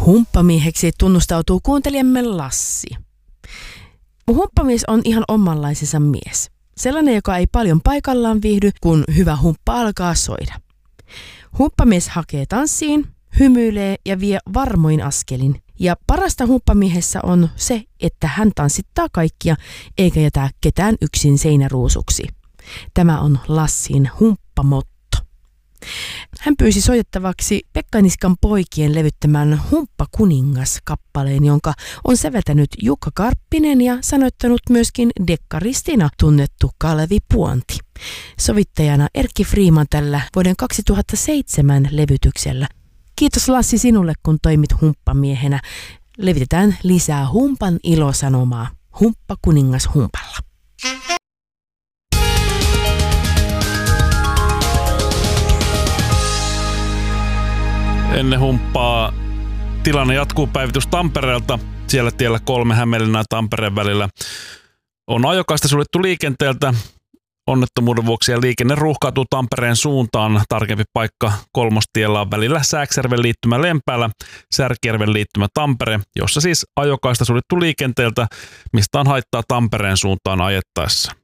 Humppamieheksi tunnustautuu kuuntelijamme Lassi. Humppamies on ihan omanlaisensa mies. Sellainen, joka ei paljon paikallaan viihdy, kun hyvä humppa alkaa soida. Humppamies hakee tanssiin, hymyilee ja vie varmoin askelin. Ja parasta humppamiehessä on se, että hän tanssittaa kaikkia eikä jätä ketään yksin seinäruusuksi. Tämä on Lassin humppamotto. Hän pyysi soitettavaksi Pekka Niskan poikien levyttämän Humppa kuningas-kappaleen, jonka on säveltänyt Jukka Karppinen ja sanoittanut myöskin dekkaristina tunnettu Kalevi Puonti. Sovittajana Erkki Freeman tällä vuoden 2007 levytyksellä. Kiitos Lassi sinulle, kun toimit humppamiehenä. Levitetään lisää humpan ilosanomaa. Humppa kuningas humpalla. Ennen humppaa tilanne jatkuu päivitys Tampereelta. Siellä tiellä 3 Hämeenlinnan ja Tampereen välillä on ajokaista suljettu liikenteeltä. Onnettomuuden vuoksi ja liikenne ruuhkautuu Tampereen suuntaan. Tarkempi paikka Kolmostiellä on välillä Sääksjärven liittymä Lempäälä, Särkijärven liittymä Tampere, jossa siis ajokaista suljettu liikenteeltä, mistä on haittaa Tampereen suuntaan ajettaessa.